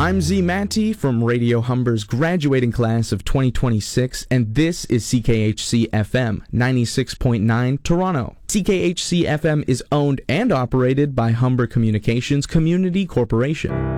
I'm Z Matti from Radio Humber's graduating class of 2026, and this is CKHC FM 96.9 Toronto. CKHC FM is owned and operated by Humber Communications Community Corporation.